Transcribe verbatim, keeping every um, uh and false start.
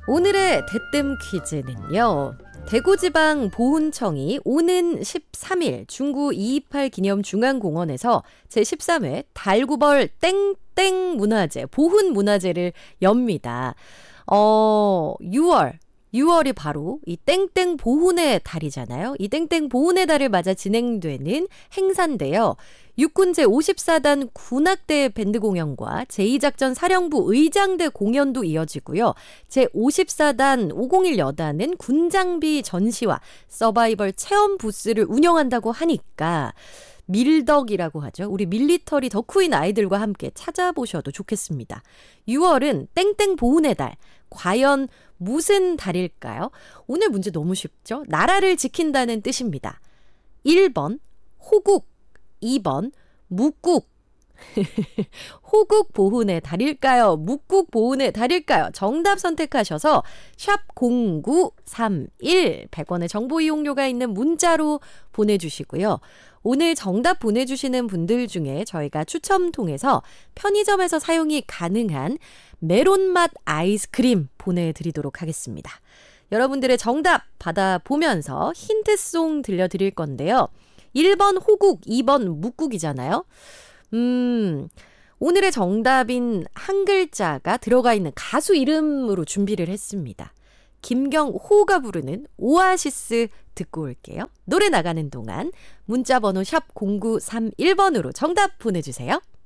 오늘의 대뜸 퀴즈는요. 대구지방보훈청이 오는 십삼 일 중구 이이팔 기념중앙공원에서 제십삼 회 달구벌 땡땡 문화제, 보훈 문화제를 엽니다. 어, 유월. 유월이 바로 이 땡땡 보훈의 달이잖아요. 이 땡땡 보훈의 달을 맞아 진행되는 행사인데요. 육군 제오십사 단 군악대 밴드 공연과 제이 작전 사령부 의장대 공연도 이어지고요. 제오십사 단 오공일 여단은 군장비 전시와 서바이벌 체험 부스를 운영한다고 하니까 밀덕이라고 하죠. 우리 밀리터리 덕후인 아이들과 함께 찾아보셔도 좋겠습니다. 유월은 땡땡 보훈의 달. 과연 무슨 달일까요? 오늘 문제 너무 쉽죠? 나라를 지킨다는 뜻입니다. 일 번 호국, 이 번 묵국. 호국 보훈의 달일까요? 묵국 보훈의 달일까요? 정답 선택하셔서 샵 공구삼일 백 원의 정보 이용료가 있는 문자로 보내주시고요. 오늘 정답 보내주시는 분들 중에 저희가 추첨 통해서 편의점에서 사용이 가능한 메론맛 아이스크림 보내드리도록 하겠습니다. 여러분들의 정답 받아보면서 힌트송 들려드릴 건데요. 일 번 호국, 이 번 묵국이잖아요. 음, 오늘의 정답인 한 글자가 들어가 있는 가수 이름으로 준비를 했습니다. 김경호가 부르는 오아시스 듣고 올게요. 노래 나가는 동안 문자번호 샵 공구삼일 번으로 정답 보내주세요.